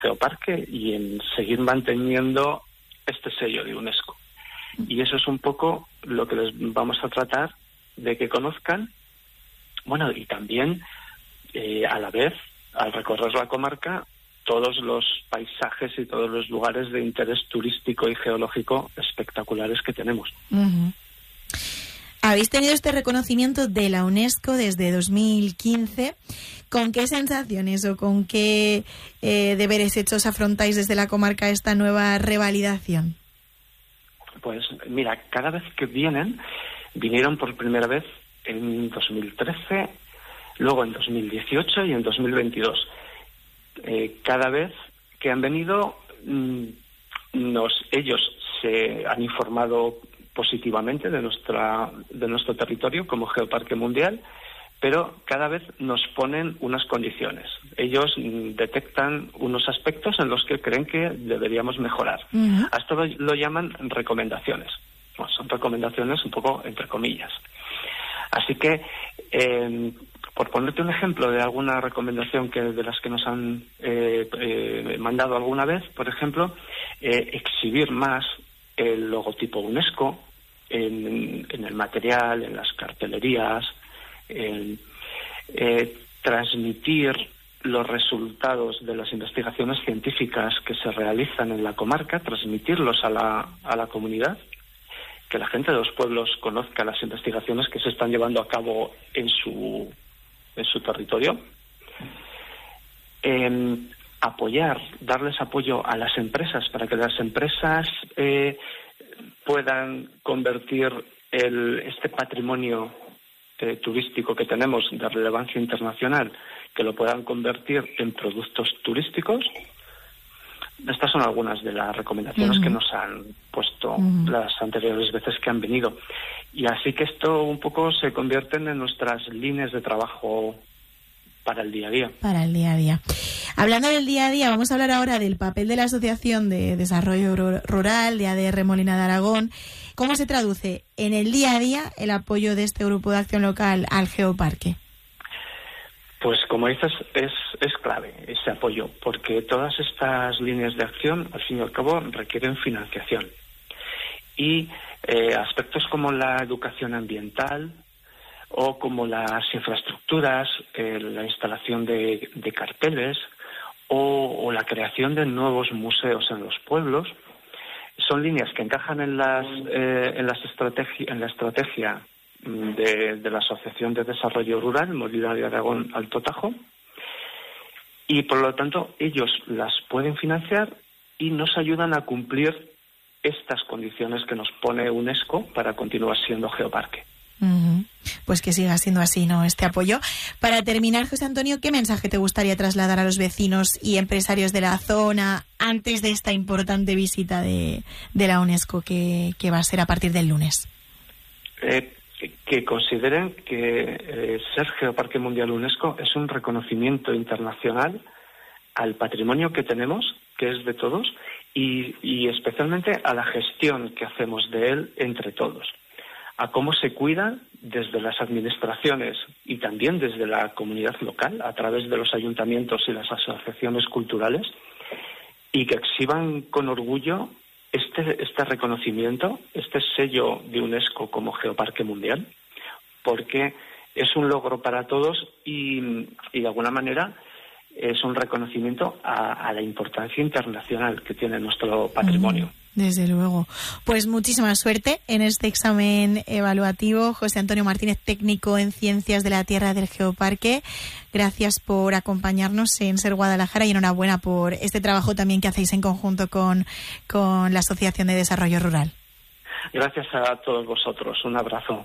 geoparque y en seguir manteniendo este sello de UNESCO. Y eso es un poco lo que les vamos a tratar de que conozcan. Bueno, y también, a la vez, al recorrer la comarca, todos los paisajes y todos los lugares de interés turístico y geológico espectaculares que tenemos. Uh-huh. Habéis tenido este reconocimiento de la UNESCO desde 2015. ¿Con qué sensaciones o con qué deberes hechos afrontáis desde la comarca esta nueva revalidación? Pues mira, cada vez que vinieron por primera vez en 2013, luego en 2018 y en 2022. Cada vez que han venido, ellos se han informado positivamente de nuestro territorio como geoparque mundial, pero cada vez nos ponen unas condiciones. Ellos detectan unos aspectos en los que creen que deberíamos mejorar. Uh-huh. A esto lo llaman recomendaciones. Bueno, son recomendaciones un poco entre comillas. Así que, por ponerte un ejemplo de alguna recomendación de las que nos han mandado alguna vez, por ejemplo, exhibir más el logotipo UNESCO en el material, en las cartelerías, transmitir los resultados de las investigaciones científicas que se realizan en la comarca, transmitirlos a la comunidad, que la gente de los pueblos conozca las investigaciones que se están llevando a cabo en su territorio. Darles apoyo a las empresas para que las empresas puedan convertir este patrimonio turístico que tenemos de relevancia internacional, que lo puedan convertir en productos turísticos. Estas son algunas de las recomendaciones que nos han puesto las anteriores veces que han venido. Y así que esto un poco se convierten en nuestras líneas de trabajo para el día a día. Para el día a día. Hablando del día a día, vamos a hablar ahora del papel de la Asociación de Desarrollo Rural de ADR Molina de Aragón. ¿Cómo se traduce en el día a día el apoyo de este grupo de acción local al geoparque? Pues como dices, es clave ese apoyo, porque todas estas líneas de acción, al fin y al cabo, requieren financiación. Y aspectos como la educación ambiental o como las infraestructuras, la instalación de carteles o la creación de nuevos museos en los pueblos, son líneas que encajan en la estrategia de la Asociación de Desarrollo Rural Molina de Aragón Alto Tajo, y por lo tanto ellos las pueden financiar y nos ayudan a cumplir estas condiciones que nos pone UNESCO para continuar siendo geoparque. Uh-huh. Pues que siga siendo así, ¿no?, este apoyo. Para terminar, José Antonio, ¿qué mensaje te gustaría trasladar a los vecinos y empresarios de la zona antes de esta importante visita de la UNESCO que va a ser a partir del lunes? Que consideren que ser Geoparque Mundial UNESCO es un reconocimiento internacional al patrimonio que tenemos, que es de todos, y especialmente a la gestión que hacemos de él entre todos, a cómo se cuida desde las administraciones y también desde la comunidad local, a través de los ayuntamientos y las asociaciones culturales, y que exhiban con orgullo este reconocimiento, este sello de UNESCO como Geoparque Mundial, porque es un logro para todos y de alguna manera es un reconocimiento a la importancia internacional que tiene nuestro patrimonio. Desde luego. Pues muchísima suerte en este examen evaluativo. José Antonio Martínez, técnico en Ciencias de la Tierra del Geoparque. Gracias por acompañarnos en Ser Guadalajara y enhorabuena por este trabajo también que hacéis en conjunto con la Asociación de Desarrollo Rural. Gracias a todos vosotros. Un abrazo.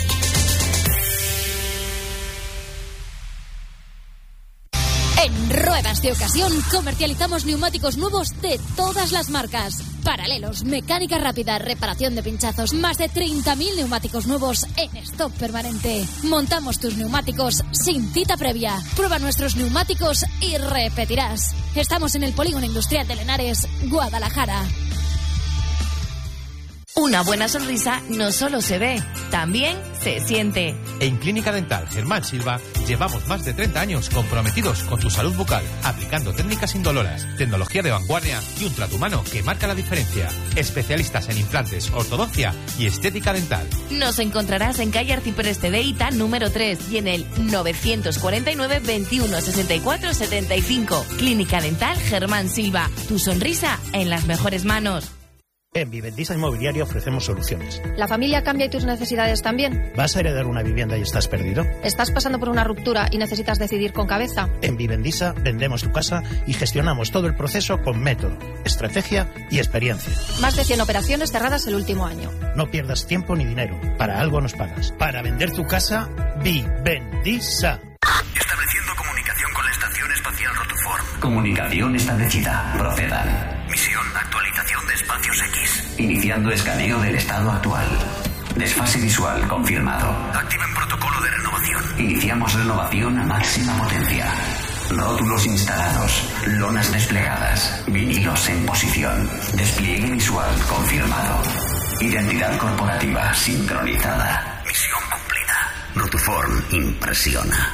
En Ruedas de Ocasión comercializamos neumáticos nuevos de todas las marcas. Paralelos, mecánica rápida, reparación de pinchazos, más de 30.000 neumáticos nuevos en stock permanente. Montamos tus neumáticos sin cita previa. Prueba nuestros neumáticos y repetirás. Estamos en el Polígono Industrial de Lenares, Guadalajara. Una buena sonrisa no solo se ve, también se siente. En Clínica Dental Germán Silva llevamos más de 30 años comprometidos con tu salud bucal, aplicando técnicas indoloras, tecnología de vanguardia y un trato humano que marca la diferencia. Especialistas en implantes, ortodoncia y estética dental. Nos encontrarás en calle Arcipreste de Ita, número 3, y en el 949 21 64 75. Clínica Dental Germán Silva. Tu sonrisa en las mejores manos. En Vivendisa Inmobiliaria ofrecemos soluciones. ¿La familia cambia y tus necesidades también? ¿Vas a heredar una vivienda y estás perdido? ¿Estás pasando por una ruptura y necesitas decidir con cabeza? En Vivendisa vendemos tu casa y gestionamos todo el proceso con método, estrategia y experiencia. Más de 100 operaciones cerradas el último año. No pierdas tiempo ni dinero. Para algo nos pagas. Para vender tu casa, Vivendisa. Estableciendo comunicación con la Estación Espacial Rotoform. Comunicación establecida. Procedan. Misión actualización de espacios X. Iniciando escaneo del estado actual. Desfase visual confirmado. Activen protocolo de renovación. Iniciamos renovación a máxima potencia. Rótulos instalados. Lonas desplegadas. Vinilos en posición. Despliegue visual confirmado. Identidad corporativa sincronizada. Misión cumplida. Rotoform impresiona.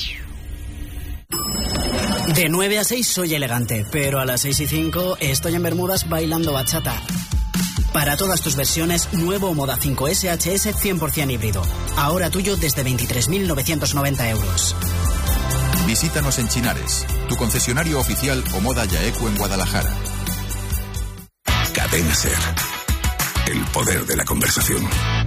De 9 a 6 soy elegante, pero a las 6 y 5 estoy en Bermudas bailando bachata. Para todas tus versiones, nuevo Moda 5 SHS 100% híbrido. Ahora tuyo desde 23.990 euros. Visítanos en Chinares, tu concesionario oficial Omoda Yaeco en Guadalajara. Cadena Ser. El poder de la conversación.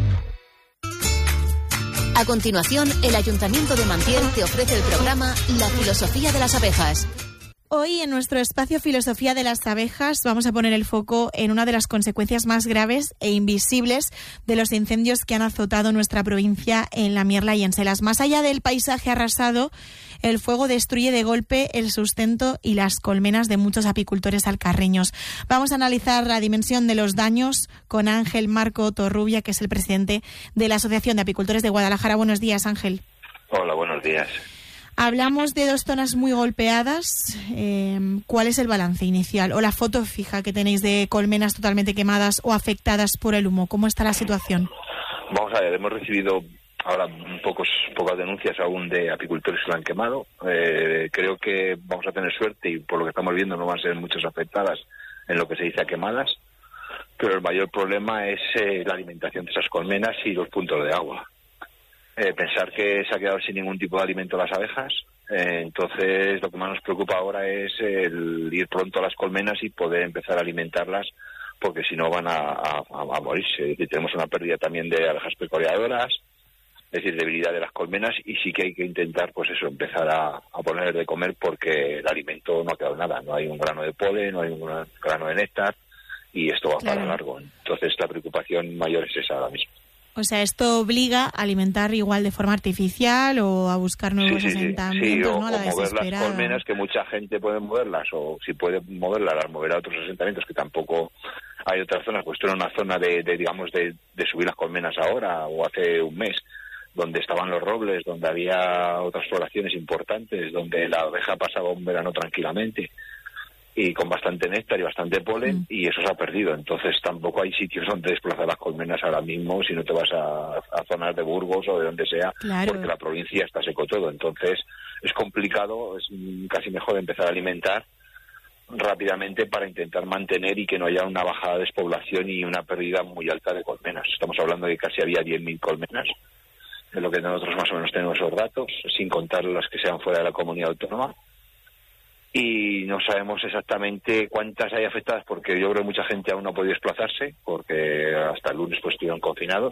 A continuación, el Ayuntamiento de Mantier te ofrece el programa La filosofía de las abejas. Hoy, en nuestro espacio Filosofía de las abejas, vamos a poner el foco en una de las consecuencias más graves e invisibles de los incendios que han azotado nuestra provincia en La Mierla y en Selas. Más allá del paisaje arrasado, el fuego destruye de golpe el sustento y las colmenas de muchos apicultores alcarreños. Vamos a analizar la dimensión de los daños con Ángel Marco Torrubia, que es el presidente de la Asociación de Apicultores de Guadalajara. Buenos días, Ángel. Hola, buenos días. Hablamos de dos zonas muy golpeadas. ¿Cuál es el balance inicial o la foto fija que tenéis de colmenas totalmente quemadas o afectadas por el humo? ¿Cómo está la situación? Vamos a ver, hemos recibido ahora pocas denuncias aún de apicultores que lo han quemado. Creo que vamos a tener suerte y por lo que estamos viendo no van a ser muchas afectadas en lo que se dice a quemadas, pero el mayor problema es la alimentación de esas colmenas y los puntos de agua. Pensar que se ha quedado sin ningún tipo de alimento las abejas, entonces lo que más nos preocupa ahora es el ir pronto a las colmenas y poder empezar a alimentarlas, porque si no van a morirse. Es decir, tenemos una pérdida también de abejas pecoreadoras, es decir, debilidad de las colmenas, y sí que hay que intentar, pues eso, empezar a poner de comer, porque el alimento no ha quedado nada, no hay un grano de polen, no hay un grano de néctar, y esto va para largo. Entonces la preocupación mayor es esa ahora mismo. O sea, esto obliga a alimentar igual de forma artificial o a buscar nuevos asentamientos, sí, ¿no? o mover las colmenas, que mucha gente puede moverlas, o si puede moverlas, las moverá a otros asentamientos, que tampoco hay otras zonas. Pues esto era una zona de subir las colmenas ahora o hace un mes, donde estaban los robles, donde había otras floraciones importantes, donde la abeja pasaba un verano tranquilamente y con bastante néctar y bastante polen, y eso se ha perdido. Entonces tampoco hay sitios donde desplazar las colmenas ahora mismo, si no te vas a zonas de Burgos o de donde sea, claro, porque la provincia está seco todo. Entonces es complicado, es casi mejor empezar a alimentar rápidamente para intentar mantener y que no haya una bajada de despoblación y una pérdida muy alta de colmenas. Estamos hablando de que casi había 10.000 colmenas, es lo que nosotros más o menos tenemos esos datos, sin contar las que sean fuera de la comunidad autónoma. Y no sabemos exactamente cuántas hay afectadas, porque yo creo que mucha gente aún no ha podido desplazarse, porque hasta el lunes pues estuvieron confinados.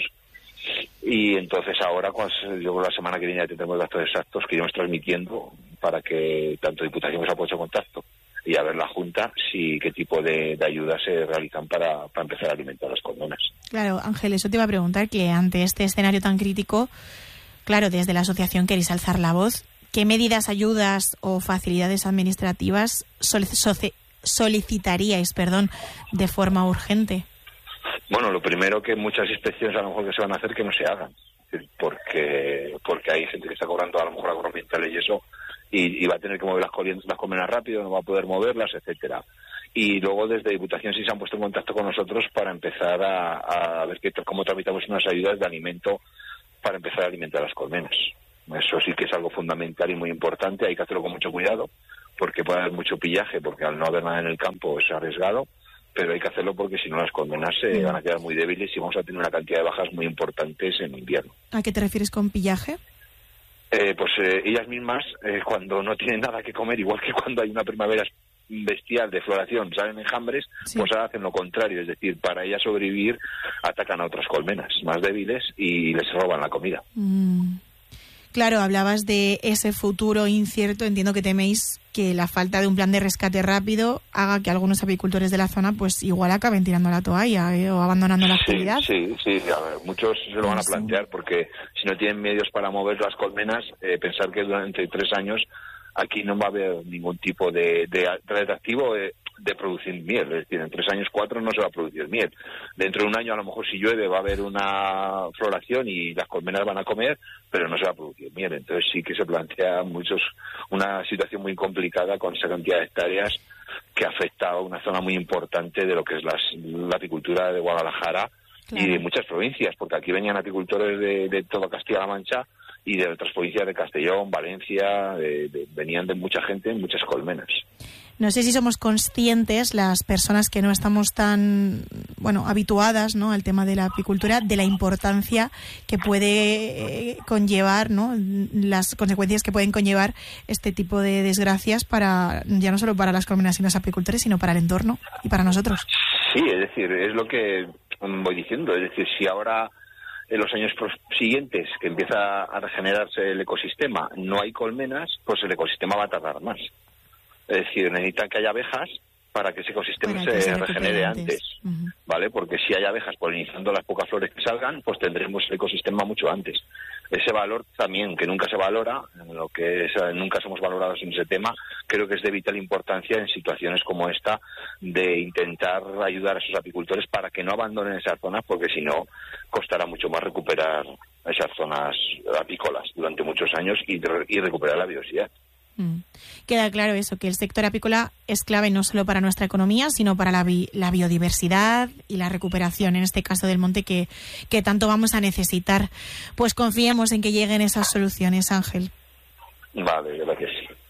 Y entonces ahora, pues, yo creo que la semana que viene ya tendremos datos exactos que iremos transmitiendo para que tanto Diputación se ha puesto en contacto y a ver la Junta qué tipo de ayudas se realizan para empezar a alimentar las colmenas. Claro, Ángel, eso te iba a preguntar, que ante este escenario tan crítico, claro, desde la asociación queréis alzar la voz. ¿Qué medidas, ayudas o facilidades administrativas solicitaríais de forma urgente? Bueno, lo primero, que muchas inspecciones a lo mejor que se van a hacer que no se hagan, porque hay gente que está cobrando a lo mejor agroambientales y eso, y va a tener que mover las colmenas rápido, no va a poder moverlas, etcétera. y luego desde Diputación sí se han puesto en contacto con nosotros para empezar a ver cómo tramitamos unas ayudas de alimento para empezar a alimentar las colmenas. Eso sí que es algo fundamental y muy importante, hay que hacerlo con mucho cuidado, porque puede haber mucho pillaje, porque al no haber nada en el campo es arriesgado, pero hay que hacerlo porque si no las colmenas se van a quedar muy débiles y vamos a tener una cantidad de bajas muy importantes en invierno. ¿A qué te refieres con pillaje? Pues ellas mismas, cuando no tienen nada que comer, igual que cuando hay una primavera bestial de floración, salen enjambres, pues ahora hacen lo contrario, es decir, para ellas sobrevivir atacan a otras colmenas más débiles y les roban la comida. Claro, hablabas de ese futuro incierto. Entiendo que teméis que la falta de un plan de rescate rápido haga que algunos apicultores de la zona pues igual acaben tirando la toalla o abandonando la actividad. Sí. A ver, muchos se lo van a plantear porque si no tienen medios para mover las colmenas, pensar que durante 3 años aquí no va a haber ningún tipo de atractivo de producir miel. Es decir, en 3 años, 4 no se va a producir miel. Dentro de un año, a lo mejor si llueve, va a haber una floración y las colmenas van a comer, pero no se va a producir miel. Entonces sí que se plantea una situación muy complicada con esa cantidad de hectáreas que afecta a una zona muy importante de lo que es la apicultura de Guadalajara y de muchas provincias, porque aquí venían apicultores de toda Castilla-La Mancha y de otras provincias de Castellón, Valencia, venían de mucha gente en muchas colmenas. No sé si somos conscientes, las personas que no estamos tan habituadas, ¿no?, al tema de la apicultura, de la importancia que puede conllevar, ¿no?, las consecuencias que pueden conllevar este tipo de desgracias ya no solo para las colmenas y los apicultores, sino para el entorno y para nosotros. Sí, es decir, es lo que voy diciendo, es decir, si ahora en los años siguientes que empieza a regenerarse el ecosistema no hay colmenas, pues el ecosistema va a tardar más. Es decir, necesitan que haya abejas para que ese ecosistema se regenere antes, ¿vale? Porque si hay abejas polinizando las pocas flores que salgan, pues tendremos el ecosistema mucho antes. Ese valor también, que nunca se valora, nunca somos valorados en ese tema, creo que es de vital importancia en situaciones como esta de intentar ayudar a esos apicultores para que no abandonen esas zonas, porque si no, costará mucho más recuperar esas zonas apícolas durante muchos años y recuperar la biodiversidad. Queda claro eso, que el sector apícola es clave no solo para nuestra economía, sino para la biodiversidad y la recuperación, en este caso del monte, que tanto vamos a necesitar. Pues confiemos en que lleguen esas soluciones, Ángel. Vale, gracias.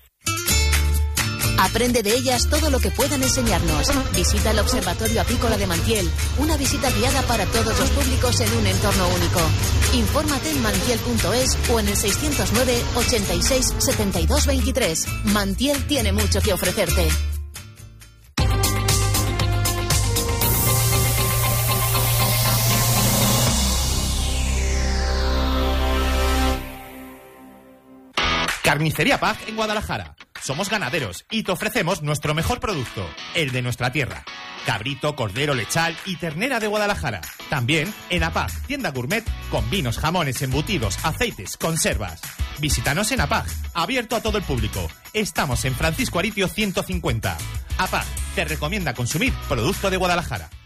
Aprende de ellas todo lo que puedan enseñarnos. Visita el Observatorio Apícola de Mantiel, una visita guiada para todos los públicos en un entorno único. Infórmate en mantiel.es o en el 609 86 72 23. Mantiel tiene mucho que ofrecerte. Carnicería Pag en Guadalajara. Somos ganaderos y te ofrecemos nuestro mejor producto, el de nuestra tierra. Cabrito, cordero, lechal y ternera de Guadalajara. También en APAG, tienda gourmet con vinos, jamones, embutidos, aceites, conservas. Visítanos en APAG, abierto a todo el público. Estamos en Francisco Aritio 150. APAG te recomienda consumir producto de Guadalajara.